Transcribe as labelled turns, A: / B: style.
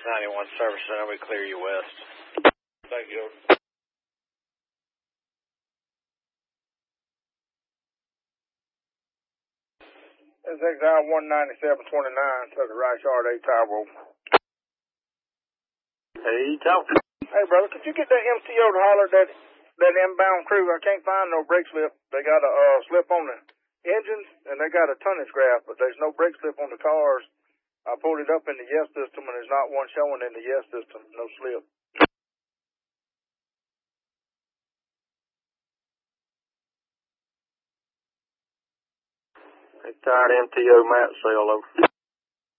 A: 91 Service Center, we clear you west.
B: Thank you.
C: This is exile 19729 to the right yard, 8 Tower.
A: Hey, talk.
C: Hey, brother, could you get that MTO to holler that inbound crew? I can't find no brake slip. They got a slip on the engines, and they got a tonnage graph, but there's no brake slip on the cars. I pulled it up in the yes system, and there's not one showing in the yes system, no slip.
A: Hey, tired MTO map cell over.